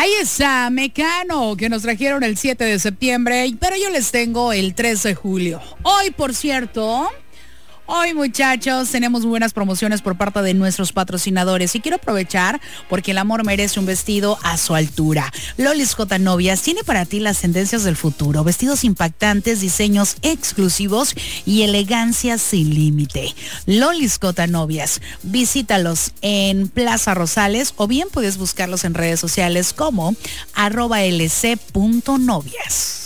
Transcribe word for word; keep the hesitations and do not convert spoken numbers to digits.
Ahí está, Mecano, que nos trajeron el siete de septiembre, pero yo les tengo el tres de julio. Hoy, por cierto... Hoy, muchachos, tenemos buenas promociones por parte de nuestros patrocinadores y quiero aprovechar porque el amor merece un vestido a su altura. Lolis J. Novias tiene para ti las tendencias del futuro, vestidos impactantes, diseños exclusivos y elegancia sin límite. Lolis J. Novias, visítalos en Plaza Rosales o bien puedes buscarlos en redes sociales como arroba lc punto novias.